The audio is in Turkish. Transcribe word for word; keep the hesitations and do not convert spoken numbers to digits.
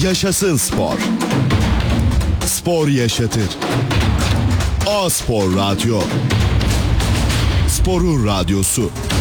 Yaşasın spor. Spor yaşatır. A Spor Radyo. Sporun radyosu.